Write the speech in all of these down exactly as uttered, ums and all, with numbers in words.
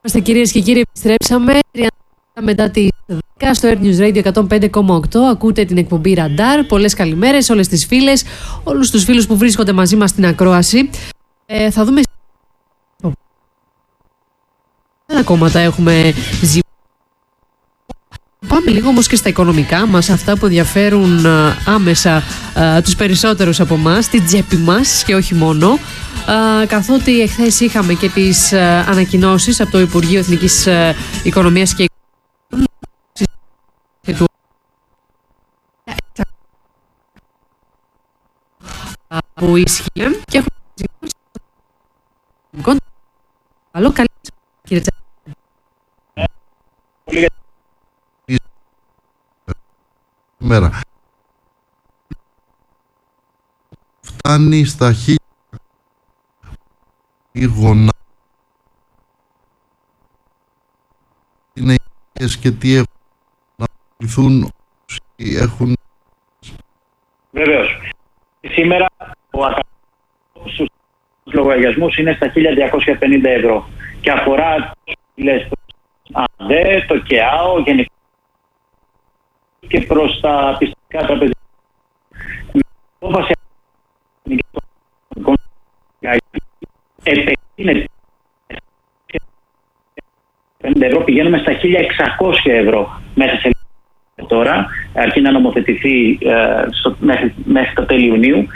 Είμαστε κυρίες και κύριοι, επιστρέψαμε μετά τη δέκα στο Air News Radio εκατόν πέντε κόμμα οκτώ. Ακούτε την εκπομπή Ραντάρ. Πολλές καλημέρες, όλες τις φίλες, όλους τους φίλους που βρίσκονται μαζί μας στην ακρόαση. Ε, θα δούμε. Ένα κόμματα έχουμε ζητήσει. Πάμε λίγο όμως και στα οικονομικά μας, αυτά που ενδιαφέρουν α, άμεσα α, τους περισσότερους από εμάς, την τσέπη μας και όχι μόνο. Α, καθότι εχθές είχαμε και τις α, ανακοινώσεις από το Υπουργείο Εθνικής α, Οικονομίας και του που ίσχυε και έχουμε καλό καλή κύριε Τσέπη. Μέρα. Φτάνει στα χίλια γονά. Είναι και τι έχουν να πληθούν όσοι έχουν. Βεβαίως. Σήμερα ο αθαρρυντικός στους λογαριασμούς είναι στα χίλια διακόσια πενήντα ευρώ και αφορά το ΑΔΕ, το ΚΕΑΟ, γενικά και προς τα πιστωτικά τραπεζικά. Με απόφαση επεκτείνεται πενήντα ευρώ, πηγαίνουμε στα χίλια εξακόσια ευρώ μέσα σε λίγο τώρα, αρκεί να νομοθετηθεί ε, στο, μέχρι, μέχρι το τέλη Ιουνίου.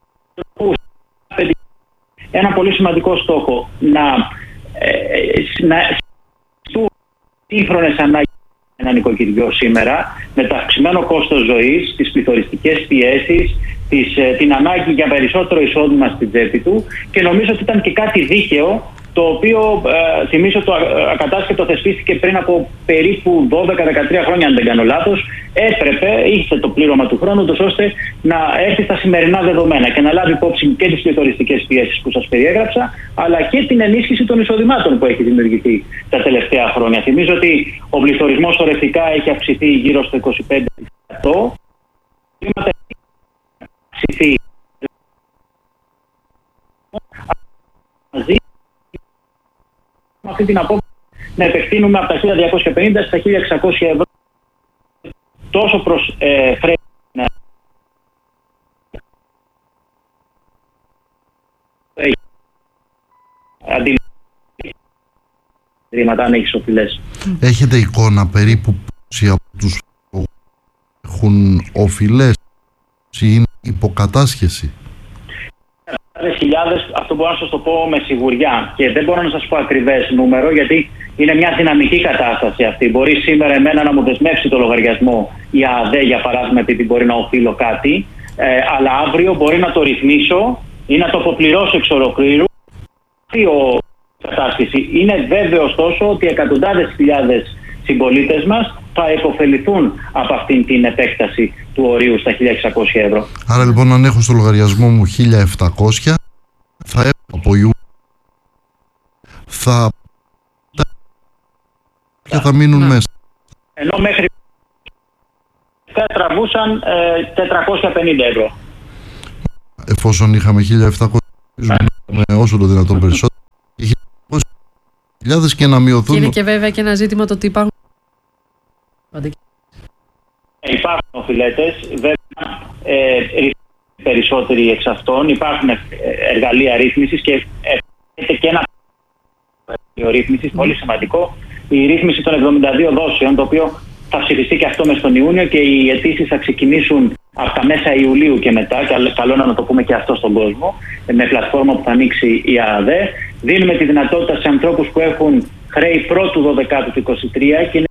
Ένα πολύ σημαντικό στόχο να, ε, να σύγχρονες ανάγκες ένα νοικοκυριό σήμερα, με το αυξημένο κόστος ζωής, τις πληθωριστικές πιέσεις, τις, την ανάγκη για περισσότερο εισόδημα στην τσέπη του, και νομίζω ότι ήταν και κάτι δίκαιο, το οποίο ε, θυμίσω το ακατάσχετο θεσπίστηκε πριν από περίπου δώδεκα δεκατρία χρόνια, αν δεν κάνω λάθος. Έπρεπε, είχε το πλήρωμα του χρόνου, τόσο ώστε να έρθει στα σημερινά δεδομένα και να λάβει υπόψη και τις πληθωριστικές πιέσεις που σας περιέγραψα, αλλά και την ενίσχυση των εισοδημάτων που έχει δημιουργηθεί τα τελευταία χρόνια. Θυμίζω ότι ο πληθωρισμός ορευτικά έχει αυξηθεί γύρω στο είκοσι πέντε τοις εκατό. Αυξηθεί μαζί με αυτή την απόφαση να επεκτείνουμε από τα χίλια διακόσια πενήντα στα χίλια εξακόσια ευρώ τόσο προς ε, χρέη αντιλήματα αν έχεις οφειλές. Έχετε εικόνα περίπου πόσοι από τους έχουν οφειλές, ή είναι υποκατάσχεση? Χιλιάδες, αυτό μπορώ να σας το πω με σιγουριά και δεν μπορώ να σας πω ακριβές νούμερο, γιατί είναι μια δυναμική κατάσταση αυτή. Μπορεί σήμερα εμένα να μου δεσμεύσει το λογαριασμό η ΑΔΕ, για παράδειγμα, επειδή μπορεί να οφείλω κάτι, ε, αλλά αύριο μπορεί να το ρυθμίσω ή να το αποπληρώσω εξ ολοκλήρου. Ο κατάσχεση. Είναι βέβαιο ωστόσο ότι εκατοντάδες χιλιάδες συμπολίτες μας θα υποφεληθούν από αυτήν την επέκταση του ορίου στα χίλια εξακόσια ευρώ. Άρα λοιπόν, αν έχω στο λογαριασμό μου χίλια επτακόσια, θα έχω από Ιούνιο, θα και θα μείνουν μέσα. Ενώ μέχρι θα τραβούσαν ε, τετρακόσια πενήντα ευρώ. Εφόσον είχαμε χίλια επτακόσια, με όσο το δυνατόν περισσότερο, χιλιάδες και να μειωθούν. Και είναι και βέβαια και ένα ζήτημα το ότι υπάρχουν. Υπάρχουν οφειλέτες, βέβαια ε, περισσότεροι εξ αυτών. Υπάρχουν εργαλεία ρύθμισης και ε, και ένα εργαλείο ρύθμισης, πολύ σημαντικό, η ρύθμιση των εβδομήντα δύο δόσεων, το οποίο θα ψηφιστεί και αυτό μες τον Ιούνιο και οι αιτήσεις θα ξεκινήσουν από τα μέσα Ιουλίου και μετά, και καλό να το πούμε και αυτό στον κόσμο, με πλατφόρμα που θα ανοίξει η ΑΔΕ. Δίνουμε τη δυνατότητα σε ανθρώπους που έχουν χρέη πρώτου δωδεκάτου του είκοσι τρία και είναι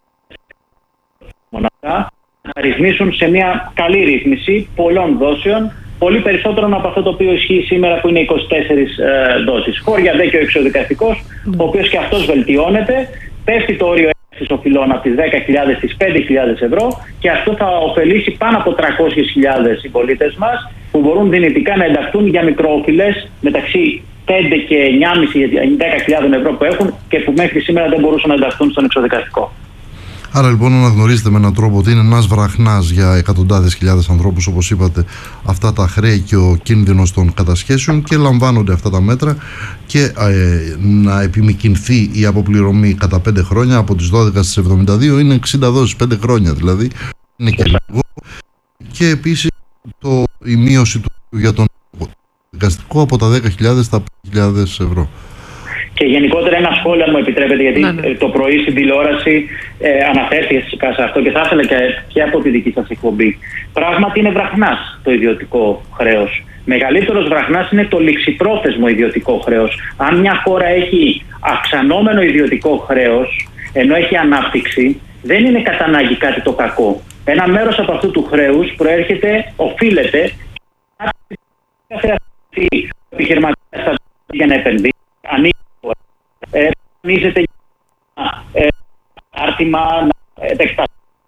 μοναχά να ρυθμίσουν σε μια καλή ρύθμιση πολλών δόσεων, πολύ περισσότερο από αυτό το οποίο ισχύει σήμερα, που είναι είκοσι τέσσερις ε, δόσεις. Χώρια δε και ο εξωδικαστικός, mm. ο οποίος και αυτός βελτιώνεται, πέφτει το όριο έξι οφειλών από τις δέκα χιλιάδες στις πέντε χιλιάδες ευρώ, και αυτό θα ωφελήσει πάνω από τριακόσιες χιλιάδες συμπολίτες μας, που μπορούν δυνητικά να ενταχθούν για μικροοφειλές μεταξύ πέντε και εννιά χιλιάδες δέκα χιλιάδες ευρώ που έχουν και που μέχρι σήμερα δεν μπορούσαν να ενταχθούν στον εξωδικαστικό. Άρα λοιπόν αναγνωρίζετε με έναν τρόπο ότι είναι ένας βραχνάς για εκατοντάδες χιλιάδες ανθρώπους, όπως είπατε, αυτά τα χρέη και ο κίνδυνος των κατασχέσεων, και λαμβάνονται αυτά τα μέτρα και ε, να επιμηκυνθεί η αποπληρωμή κατά πέντε χρόνια, από τις δώδεκα στις εβδομήντα δύο είναι εξήντα δόσεις, πέντε χρόνια δηλαδή, είναι και λίγο. Και επίσης το, η μείωση του για τον δικαστικό από τα δέκα χιλιάδες στα πέντε χιλιάδες ευρώ. Και γενικότερα ένα σχόλιο, αν μου επιτρέπετε, γιατί να, ναι. το πρωί στην τηλεόραση ε, αναφέρθηκε φυσικά σε αυτό και θα ήθελα και, και από τη δική σας εκπομπή. Πράγματι είναι βραχνάς το ιδιωτικό χρέος. Μεγαλύτερος βραχνάς είναι το ληξιπρόθεσμο ιδιωτικό χρέος. Αν μια χώρα έχει αυξανόμενο ιδιωτικό χρέος, ενώ έχει ανάπτυξη, δεν είναι κατά ανάγκη κάτι το κακό. Ένα μέρος από αυτού του χρέους προέρχεται, οφείλεται, να χρειαστεί επιχειρηματία για να επενδύσει. Εμφανίζεται ε, άρτημα να επεκταθεί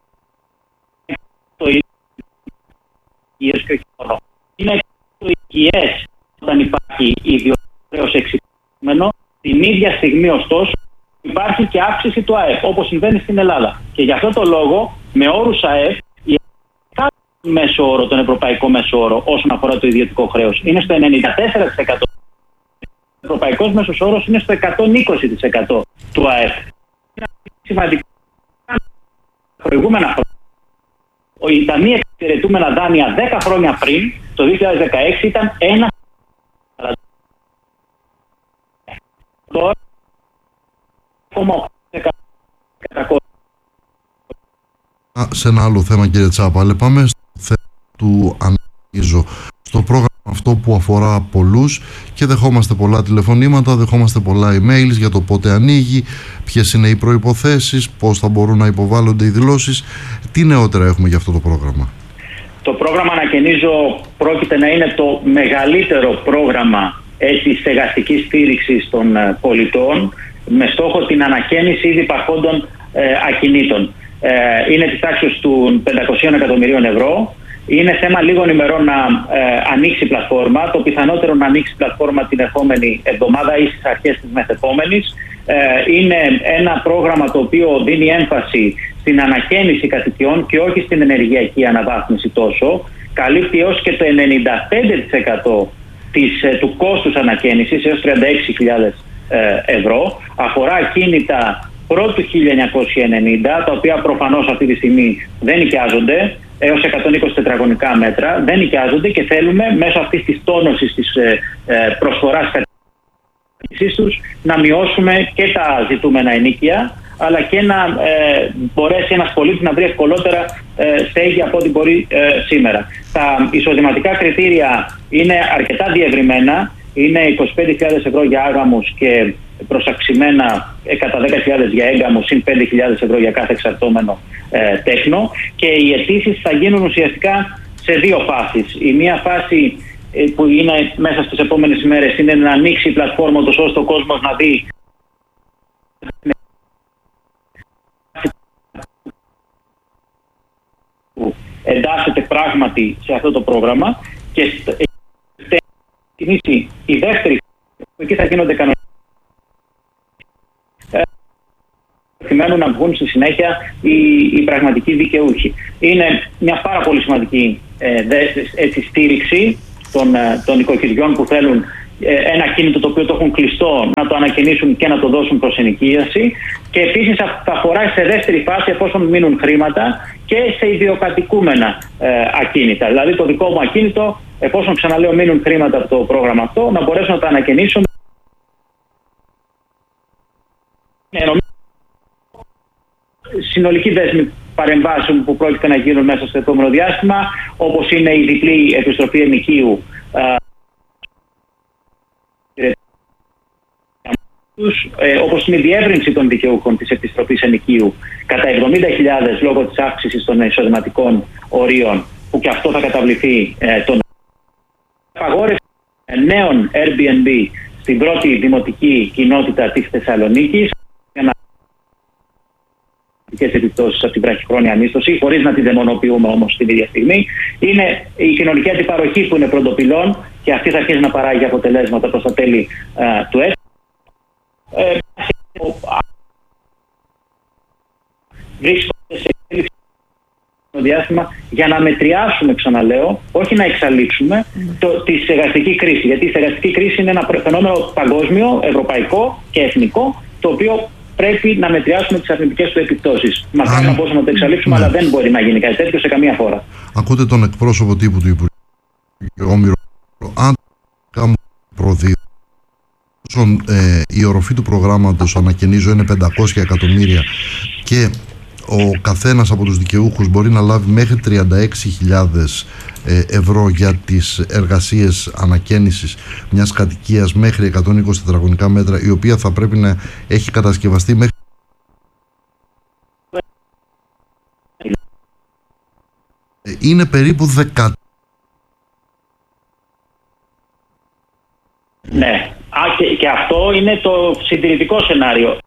το υγιές και όχι μόνο. Είναι το υγιές όταν υπάρχει ιδιωτικό χρέος εξυπηρετούμενο, την ίδια στιγμή ωστόσο υπάρχει και αύξηση του ΑΕΠ, όπως συμβαίνει στην Ελλάδα. Και γι' αυτό το λόγο, με όρους ΑΕΠ, η μέσο όρο, τον ευρωπαϊκό μέσο όρο όσον αφορά το ιδιωτικό χρέος είναι στο ενενήντα τέσσερα τοις εκατό. Ο ευρωπαϊκός μέσος όρος είναι στο εκατόν είκοσι τοις εκατό του ΑΕΠ. Είναι σημαντικό. Προηγούμενα χρόνια, τα μη εξυπηρετούμενα δάνεια δέκα χρόνια πριν, το δύο χιλιάδες δεκαέξι, ήταν ένα. Τώρα, σε ένα άλλο θέμα, κύριε Τσάπαλε, πάμε στο θέμα του αναγνωρίζω. Στο πρόγραμμα αυτό που αφορά πολλούς και δεχόμαστε πολλά τηλεφωνήματα, δεχόμαστε πολλά emails για το πότε ανοίγει, ποιες είναι οι προϋποθέσεις, πώς θα μπορούν να υποβάλλονται οι δηλώσεις. Τι νεότερα έχουμε για αυτό το πρόγραμμα? Το πρόγραμμα Ανακαινίζω πρόκειται να είναι το μεγαλύτερο πρόγραμμα έτσι στεγαστικής στήριξης των πολιτών, με στόχο την ανακαίνιση ήδη υπαρχόντων ε, ακινήτων. Ε, είναι της τάξης του πεντακόσια εκατομμυρίων ευρώ. Είναι θέμα λίγων ημερών να ε, ανοίξει η πλατφόρμα. Το πιθανότερο να ανοίξει η πλατφόρμα την ερχόμενη εβδομάδα ή στις αρχές της μεθεπόμενης. Ε, είναι ένα πρόγραμμα το οποίο δίνει έμφαση στην ανακαίνιση κατοικιών και όχι στην ενεργειακή αναβάθμιση τόσο. Καλύπτει έως και το ενενήντα πέντε τοις εκατό της, ε, του κόστους ανακαίνισης, έως τριάντα έξι χιλιάδες ε, ευρώ. Αφορά ακίνητα πρώτου χίλια εννιακόσια ενενήντα, τα οποία προφανώς αυτή τη στιγμή δεν νοικιάζονται, έως εκατόν είκοσι τετραγωνικά μέτρα, δεν νοικιάζονται, και θέλουμε μέσω αυτής της τόνωσης της ε, ε, προσφοράς κατοικίας τους να μειώσουμε και τα ζητούμενα ενοίκια, αλλά και να ε, μπορέσει ένας πολίτης να βρει ευκολότερα ε, στέγη από ό,τι μπορεί ε, σήμερα. Τα εισοδηματικά κριτήρια είναι αρκετά διευρυμένα. Είναι είκοσι πέντε χιλιάδες ευρώ για άγαμους και προσαξιμένα κατά δέκα χιλιάδες για έγκαμους, συν πέντε χιλιάδες ευρώ για κάθε εξαρτώμενο ε, τέκνο. Και οι αιτήσεις θα γίνουν ουσιαστικά σε δύο φάσεις. Η μία φάση ε, που είναι μέσα στις επόμενες ημέρες είναι να ανοίξει η πλατφόρμα τους, ώστε ο κόσμος να δει που εντάσσεται πράγματι σε αυτό το πρόγραμμα, και ξεκινήσει η δεύτερη, εκεί θα γίνονται κανονικά, προκειμένου να βγουν στη συνέχεια οι, οι πραγματικοί δικαιούχοι. Είναι μια πάρα πολύ σημαντική ε, δε, έτσι, στήριξη των, των οικοκυριών που θέλουν ε, ένα κίνητο το οποίο το έχουν κλειστό να το ανακαινήσουν και να το δώσουν προς ενοικίαση, και επίσης θα αφορά σε δεύτερη φάση, εφόσον μείνουν χρήματα, και σε ιδιοκατοικούμενα ε, ακίνητα. Δηλαδή το δικό μου ακίνητο, εφόσον ξαναλέω μείνουν χρήματα από το πρόγραμμα αυτό, να μπορέσουν να τα ανακαινήσουν. Συνολική δέσμη παρεμβάσεων που πρόκειται να γίνουν μέσα στο επόμενο διάστημα, όπως είναι η διπλή επιστροφή ενοικίου, ε, όπως είναι η διεύρυνση των δικαιούχων της επιστροφής ενοικίου κατά εβδομήντα χιλιάδες λόγω της αύξησης των εισοδηματικών ορίων, που και αυτό θα καταβληθεί ε, τον απαγόρευση νέων Airbnb στην πρώτη δημοτική κοινότητα της Θεσσαλονίκης, επιπτώσεις από την βραχυχρόνια μίσθωση, χωρίς να τη δαιμονοποιούμε όμως την ίδια στιγμή. Είναι η κοινωνική αντιπαροχή που είναι πρωτοπυλών, και αυτή θα αρχίσει να παράγει αποτελέσματα προς τα τέλη uh, του έτους. Ε, βρίσκω διάστημα για να μετριάσουμε, ξαναλέω, όχι να εξαλείψουμε το, τη στεγαστική κρίση. Γιατί η στεγαστική κρίση είναι ένα φαινόμενο παγκόσμιο, ευρωπαϊκό και εθνικό, το οποίο πρέπει να μετριάσουμε τις αρνητικές του επιπτώσεις. Μακάρι να μπορούμε να το εξαλείψουμε, ναι. αλλά δεν μπορεί να γίνει κάτι τέτοιο σε καμία χώρα. Ακούτε τον εκπρόσωπο τύπου του Υπουργείου Όμηρο. Αν κάνουμε προδίδει, ε, η οροφή του προγράμματος, ανακαινίζω, είναι πεντακόσια εκατομμύρια και ο καθένας από τους δικαιούχους μπορεί να λάβει μέχρι τριάντα έξι χιλιάδες ευρώ για τις εργασίες ανακαίνησης μιας κατοικίας μέχρι εκατόν είκοσι τετραγωνικά μέτρα, η οποία θα πρέπει να έχει κατασκευαστεί μέχρι είναι περίπου δέκα. Ναι, Α, και, και αυτό είναι το συντηρητικό σενάριο.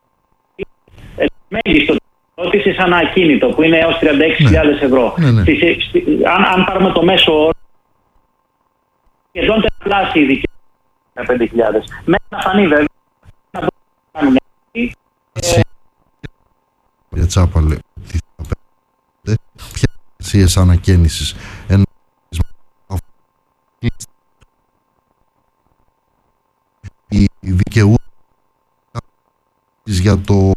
Μέγιστο ερώτηση ανά ακίνητο που είναι έως τριάντα έξι χιλιάδες ναι. ευρώ. Ναι, ναι. Στη, στη, αν, αν πάρουμε το μέσο όρο, σχεδόν τερπλάσιοι οι δικαιοί πέντε χιλιάδες. Μέχρι να φανεί βέβαια να μπορούν να κάνουν έτσι. Για τσάπα λέει τι θα πέντε, ποια αξίες ανακαίνησης ενώ οι δικαιούχοι για το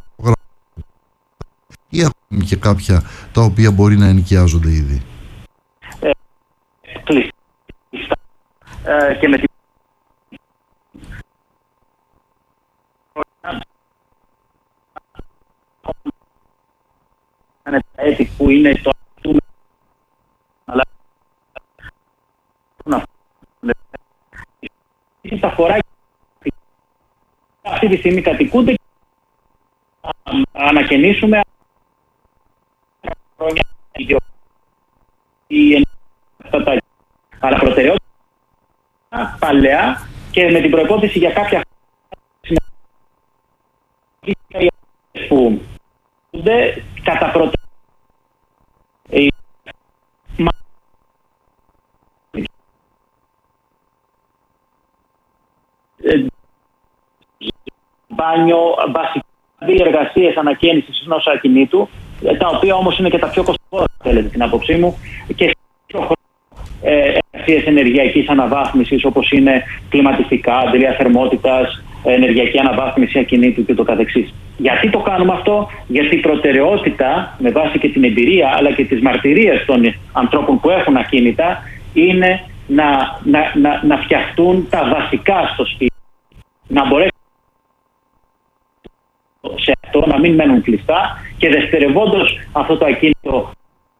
ή ακόμη και κάποια τα οποία μπορεί να ενοικιάζονται ήδη. Ε, κλειστά. Ε, και με την έτη που είναι το αλλά τα φορά αυτή τη στιγμή κατοικούνται να ανακαινήσουμε χρόνια αλλά προτεραιότητα παλαιά και με την προϋπόθεση για κάποια που κατά προτεραιότητα μπάνιο, βασικά εργασίες ανακαίνησης ενός ακινήτου, τα οποία όμως είναι και τα πιο κοστοβόρα, θέλετε την άποψή μου, και εργασίες ενεργειακής αναβάθμισης, όπως είναι κλιματιστικά, αντιλία θερμότητας, ενεργειακή αναβάθμιση ακινήτου και το καθεξής. Γιατί το κάνουμε αυτό? Γιατί η προτεραιότητα, με βάση και την εμπειρία αλλά και τις μαρτυρίες των ανθρώπων που έχουν ακίνητα, είναι να, να, να, να φτιαχτούν τα βασικά στο σπίτι. Να μπορέσουν σε αυτό να μην μένουν κλειστά και δευτερευόντως αυτό το ακίνητο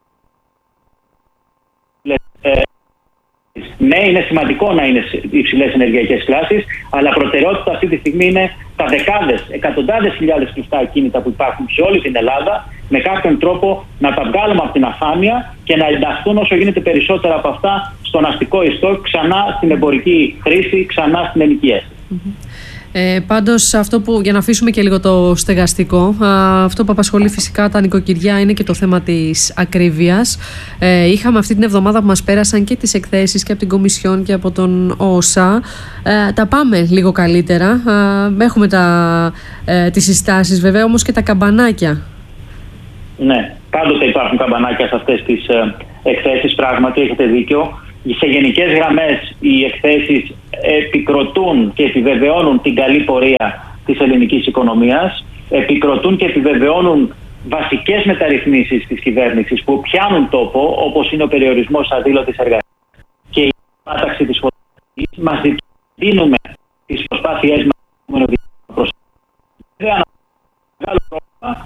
ε, ναι, είναι σημαντικό να είναι υψηλές ενεργειακές κλάσεις, αλλά προτεραιότητα αυτή τη στιγμή είναι τα δεκάδες, εκατοντάδες χιλιάδες κλειστά ακίνητα που υπάρχουν σε όλη την Ελλάδα, με κάποιον τρόπο να τα βγάλουμε από την αφάνεια και να ενταχθούν όσο γίνεται περισσότερα από αυτά στον αστικό ιστό, ξανά στην εμπορική χρήση, ξανά στην ενοικίαση. Mm-hmm. Ε, πάντως αυτό που, για να αφήσουμε και λίγο το στεγαστικό, α, αυτό που απασχολεί φυσικά τα νοικοκυριά είναι και το θέμα της ακρίβειας. Ε, είχαμε αυτή την εβδομάδα που μας πέρασαν και τις εκθέσεις και από την Κομισιόν και από τον ΩΣΑ. Ε, τα πάμε λίγο καλύτερα. Α, έχουμε τα, ε, τις συστάσεις βέβαια, όμως και τα καμπανάκια. Ναι, πάντοτε υπάρχουν καμπανάκια σε αυτές τις ε, εκθέσεις, πράγματι έχετε δίκιο. Σε γενικές γραμμές οι εκθέσεις επικροτούν και επιβεβαιώνουν την καλή πορεία της ελληνικής οικονομίας, επικροτούν και επιβεβαιώνουν βασικές μεταρρυθμίσεις της κυβέρνησης που πιάνουν τόπο, όπως είναι ο περιορισμός αδήλωτης εργασίας και η πάταξη της φορολογίας. Μας δίνουμε τις προσπάθειές μας προς ένα μεγάλο πρόβλημα,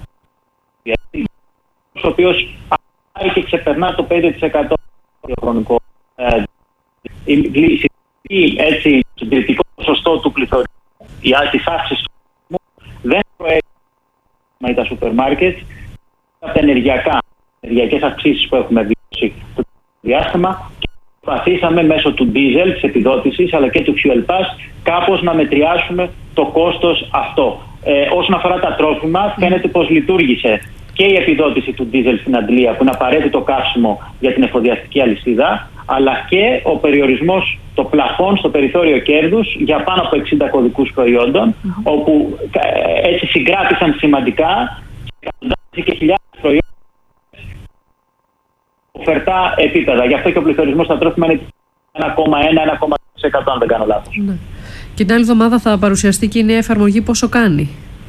ο οποίος πάει και ξεπερνά το πέντε τοις εκατό χρονικό. Η έτσι συντηρητικό ποσοστό του πληθωρισμού ή της αύξησης του πληθωρισμού δεν προέρχεται με τα σούπερ μάρκετ από τα ενεργειακά, ενεργειακές αυξήσεις που έχουμε βιώσει το διάστημα και προσπαθήσαμε μέσω του diesel, της επιδότησης αλλά και του fuel pass κάπως να μετριάσουμε το κόστος αυτό. Ε, όσον αφορά τα τρόφιμα, φαίνεται πως λειτουργήσε και η επιδότηση του ντίζελ στην Αντλία, που είναι απαραίτητο καύσιμο για την εφοδιαστική αλυσίδα, αλλά και ο περιορισμός των πλαφών στο περιθώριο κέρδους για πάνω από εξήντα κωδικούς προϊόντων, mm-hmm. όπου έτσι συγκράτησαν σημαντικά εκατοντάδες και χιλιάδες προϊόντα οφερτά επίπεδα. Γι' αυτό και ο πληθωρισμός στα τρόφιμα είναι ένα κόμμα ένα με ένα κόμμα δύο τοις εκατό αν δεν κάνω λάθος. Ναι. Και την άλλη εβδομάδα θα παρουσιαστεί και η νέα εφαρμογή πόσο κάνει.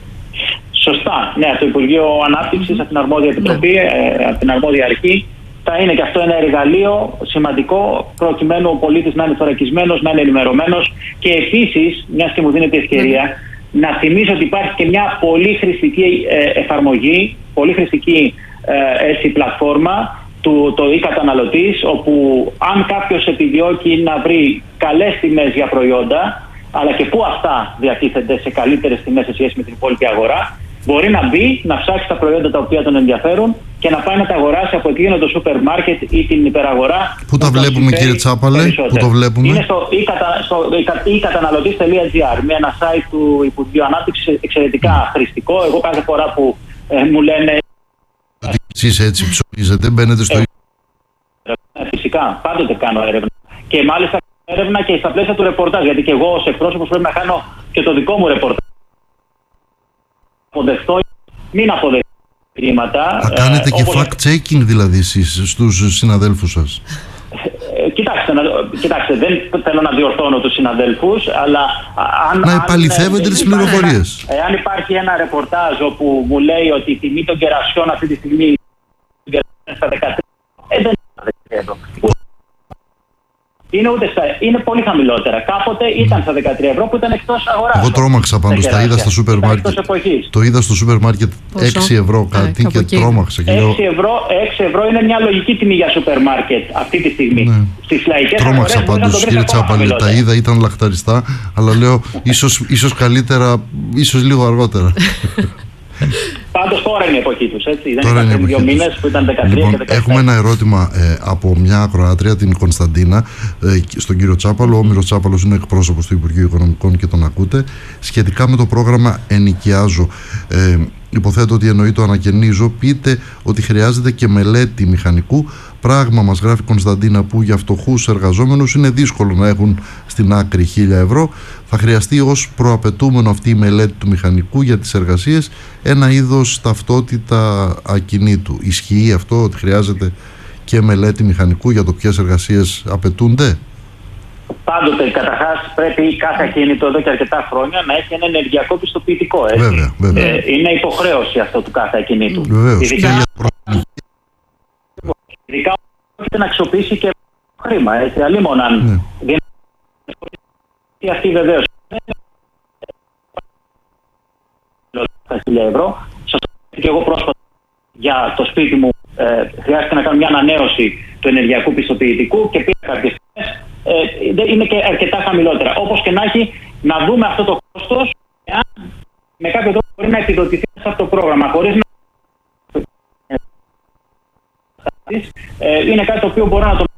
Σωστά. Ναι, το Υπουργείο Ανάπτυξης, από την αρμόδια επιτροπή, ναι. ε, από την αρμόδια αρχή, θα είναι και αυτό ένα εργαλείο σημαντικό προκειμένου ο πολίτης να είναι θωρακισμένος, να είναι ενημερωμένος και επίσης, μιας και μου δίνεται η ευκαιρία, ναι. να θυμίσω ότι υπάρχει και μια πολύ χρηστική ε, εφαρμογή, πολύ χρηστική ε, έτσι, πλατφόρμα του το e-καταναλωτής, όπου αν κάποιος επιδιώκει να βρει καλές τιμές για προϊόντα, αλλά και πού αυτά διατίθενται σε καλύτερες τιμές σε σχέση με την υπόλοιπη αγορά, μπορεί να μπει, να ψάξει τα προϊόντα τα οποία τον ενδιαφέρουν και να πάει να τα αγοράσει από εκείνο το σούπερ μάρκετ ή την υπεραγορά. Πού τα βλέπουμε, κύριε Τσάπαλε, πού το βλέπουμε? Είναι στο e-καταναλωτής τελεία gr, με ένα site του Υπουργείου Ανάπτυξης εξαιρετικά mm. χρηστικό. Εγώ κάθε φορά που ε, μου λένε. Εσείς έτσι ψωνίζετε, μπαίνετε στο. Ε, φυσικά, πάντοτε κάνω έρευνα. Και μάλιστα έρευνα και στα πλαίσια του ρεπορτάζ, γιατί και εγώ ως εκπρόσωπος πρέπει να κάνω και το δικό μου ρεπορτάζ. Αποδεχτώ, μην αποδεχτώ χρήματα. Θα κάνετε ε, και όπως... fact-checking δηλαδή εσείς στους συναδέλφους σας? Ε, κοιτάξτε, να, κοιτάξτε, δεν θέλω να διορθώνω τους συναδέλφους, αλλά αν... Να επαληθεύετε τις πληροφορίες. Εάν υπάρχει ένα ρεπορτάζ όπου μου λέει ότι η τιμή των κερασιών αυτή τη στιγμή είναι στα δεκατρία, ε, δεν είναι δεκατρία ευρώ. Είναι, ούτε στα, είναι πολύ χαμηλότερα. Κάποτε ήταν στα δεκατρία ευρώ που ήταν εκτός αγοράς. Εγώ τρόμαξα πάντως, τα είδα στο σούπερ μάρκετ. Το είδα στο σούπερ μάρκετ έξι ευρώ κάτι, και εκεί τρόμαξα. έξι ευρώ, έξι ευρώ είναι μια λογική τιμή για σούπερ μάρκετ αυτή τη στιγμή. Ναι. Στις λαϊκές τρόμαξα πάντως, κύριε Τσάπαλε. Τα είδα, ήταν λαχταριστά, αλλά λέω ίσως, ίσως καλύτερα, ίσως λίγο αργότερα. Πάντως τώρα είναι η εποχή τους, έτσι. Δεν ήταν πριν δύο μήνες που ήταν δεκατρία λοιπόν, και δεκατέσσερα. Έχουμε ένα ερώτημα ε, από μια ακροάτρια, την Κωνσταντίνα, ε, στον κύριο Τσάπαλο. Ο Όμηρος Τσάπαλος είναι εκπρόσωπος του Υπουργείου Οικονομικών και τον ακούτε. Σχετικά με το πρόγραμμα Ενοικιάζω, ε, υποθέτω ότι εννοεί το ανακαινίζω. Πείτε ότι χρειάζεται και μελέτη μηχανικού. Πράγμα, μας γράφει η Κωνσταντίνα, που για φτωχούς εργαζόμενους είναι δύσκολο να έχουν στην άκρη χίλια ευρώ. Θα χρειαστεί ως προαπαιτούμενο αυτή η μελέτη του μηχανικού για τις εργασίες ένα είδος ταυτότητα ακινήτου. Ισχύει αυτό, ότι χρειάζεται και μελέτη μηχανικού για το ποιες εργασίες απαιτούνται? Πάντοτε, καταρχάς, πρέπει κάθε ακίνητο εδώ και αρκετά χρόνια να έχει ένα ενεργειακό πιστοποιητικό. Έτσι. Βέβαια, βέβαια. Ε, είναι υποχρέωση αυτό του κάθε ακινήτου. Βεβαίως. Ειδικά, και για... ειδικά όταν να αξιοποιήσει και χρήμα. Έτσι. Αλλήμον αν ναι. αυτή βεβαίως χίλια ευρώ. Σας πω και εγώ πρόσφατα για το σπίτι μου ε, χρειάστηκε να κάνω μια ανανέωση του ενεργειακού πιστοποιητικού και πήρα κάποιες τιμές. Ε, είναι και αρκετά χαμηλότερα. Όπως και να έχει, να δούμε αυτό το κόστος εάν με κάποιο τρόπο μπορεί να επιδοτηθεί σε αυτό το πρόγραμμα χωρίς να ε, είναι κάτι το οποίο μπορώ να το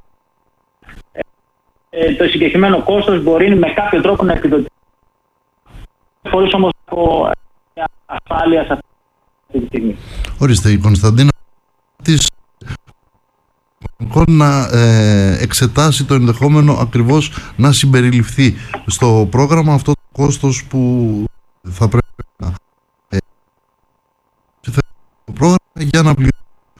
ε, το συγκεκριμένο κόστος μπορεί με κάποιο τρόπο να επιδοτηθεί χωρίς όμως από ασφάλεια σε αυτή τη στιγμή. Ορίστε, η Κωνσταντίνα της να ε, εξετάσει το ενδεχόμενο ακριβώς να συμπεριληφθεί στο πρόγραμμα αυτό το κόστος που θα πρέπει να ε, το πρόγραμμα για να πληρώσει.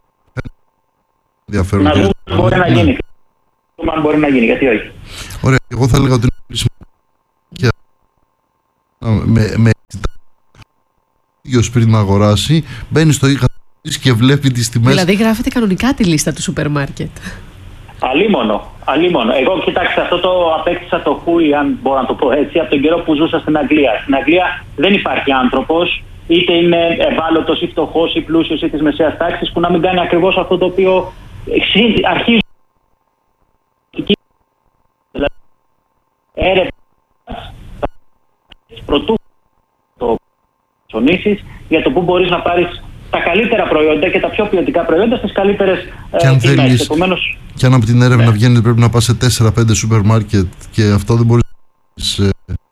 Να δούμε αν μπορεί να γίνει. Αν μπορεί να γίνει, γιατί όχι. Ωραία, εγώ θα έλεγα ότι είναι σημαντικό με, με ίδιος πριν να αγοράσει, μπαίνει στο e και βλέπει τις τιμές. Δηλαδή γράφετε κανονικά τη λίστα του σούπερ μάρκετ. Αλίμονο, αλίμονο. Εγώ κοιτάξτε, αυτό το απέκτησα το χούι, αν μπορώ να το πω έτσι, από τον καιρό που ζούσα στην Αγγλία. Στην Αγγλία δεν υπάρχει άνθρωπος, είτε είναι ευάλωτος ή φτωχός ή πλούσιος ή της μεσαίας τάξης, που να μην κάνει ακριβώς αυτό το οποίο αρχίζει. Δηλαδή, έρευνα προτού το ψωνίσεις για το πού μπορείς να πάρεις τα καλύτερα προϊόντα και τα πιο ποιοτικά προϊόντα στις καλύτερες και αν τιμές. Θέλεις, Επομένως, και αν από την έρευνα ναι. βγαίνει πρέπει να πας σε τέσσερα πέντε σούπερ μάρκετ και αυτό δεν μπορείς να...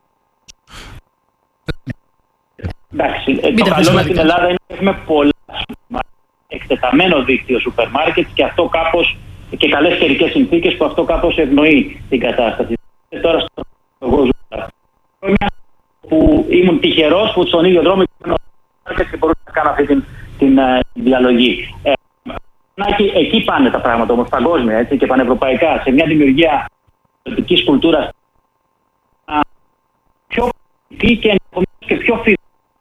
Εντάξει, το καλό με την Ελλάδα είναι ότι έχουμε πολλά εκτεταμένο δίκτυο σούπερ μάρκετ και αυτό κάπως και καλές καιρικές συνθήκες που αυτό κάπως ευνοεί την κατάσταση. Τώρα στο εγώ ζούσα χρόνια που ήμουν τυχερός που στον ίδιο δρόμο και μπορούσα να κάνω αυτή την, την uh, διαλογή. Ε, Εκεί πάνε τα πράγματα όμως παγκόσμια, έτσι, και πανευρωπαϊκά, σε μια δημιουργία πολιτικής κουλτούρας πιο πολιτική και, και πιο φυσική.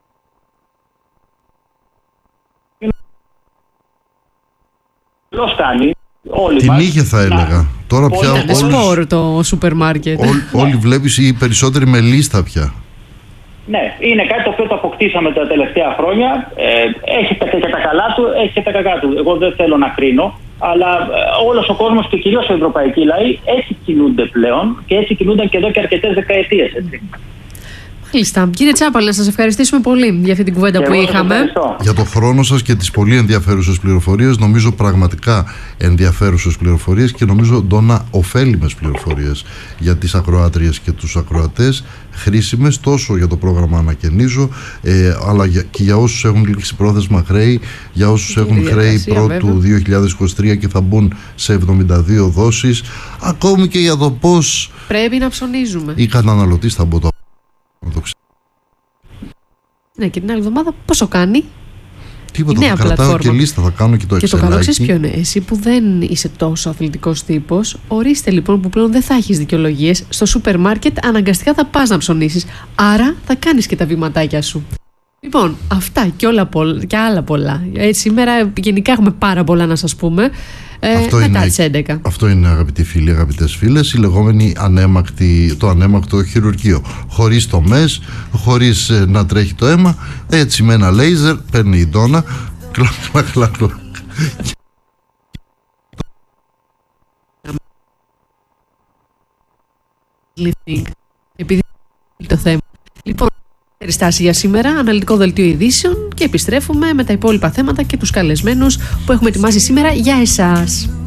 Κάνει, όλοι την μας, είχε θα έλεγα. Να, Τώρα πια ήταν όλους, σπορ το σούπερ μάρκετ. Όλοι, όλοι βλέπεις οι περισσότεροι με λίστα πια. Ναι, είναι κάτι το οποίο το αποκτήσαμε τα τελευταία χρόνια. Ε, έχει τα, και τα καλά του, έχει και τα κακά του. Εγώ δεν θέλω να κρίνω, αλλά ε, όλος ο κόσμος και κυρίως οι ευρωπαϊκοί λαοί έτσι κινούνται πλέον και έτσι κινούνταν και εδώ και αρκετές δεκαετίες. Έτσι. Μάλιστα. Κύριε Τσάπαλα, να σας ευχαριστήσουμε πολύ για αυτή την κουβέντα και που είχαμε. Για το χρόνο σας και τις πολύ ενδιαφέρουσες πληροφορίες. Νομίζω πραγματικά ενδιαφέρουσες πληροφορίες και νομίζω Ντόνα ωφέλιμες πληροφορίες για τις ακροάτριες και τους ακροατές. Χρήσιμες τόσο για το πρόγραμμα Ανακαινίζω, ε, αλλά και για όσους έχουν λήξει πρόθεσμα χρέη, για όσους έχουν χρέη πρώτου δύο χιλιάδες είκοσι τρία και θα μπουν σε εβδομήντα δύο δόσεις, ακόμη και για το πώς πρέπει να ψωνίζουμε. οι καταναλωτές θα μπουν το. Ναι, και την άλλη εβδομάδα πόσο κάνει? Τίποτα, θα κρατάω πλατφόρμα. Και λίστα, θα κάνω και το εξελάκι. Και το καλό ξέρεις ποιο είναι? Εσύ που δεν είσαι τόσο αθλητικός τύπος, ορίστε λοιπόν που πλέον δεν θα έχεις δικαιολογίες. Στο σούπερ μάρκετ αναγκαστικά θα πας να ψωνίσεις. Άρα θα κάνεις και τα βηματάκια σου. Λοιπόν, αυτά και, όλα, και άλλα πολλά. Ε, σήμερα γενικά έχουμε πάρα πολλά να σας πούμε. Ε, αυτό, μετά είναι, τις έντεκα. Αυτό είναι, αγαπητοί φίλοι, αγαπητές φίλες, η λεγόμενη ανέμακτη, το ανέμακτο χειρουργείο. Χωρίς τομές, χωρίς ε, να τρέχει το αίμα, έτσι με ένα λέιζερ παίρνει η Ντόνα, κλακ, κλακ, κλακ, κλακ. Επειδή το θέμα. Λοιπόν, περιστάση για σήμερα, αναλυτικό δελτίο ειδήσεων και επιστρέφουμε με τα υπόλοιπα θέματα και τους καλεσμένους που έχουμε ετοιμάσει σήμερα για εσάς.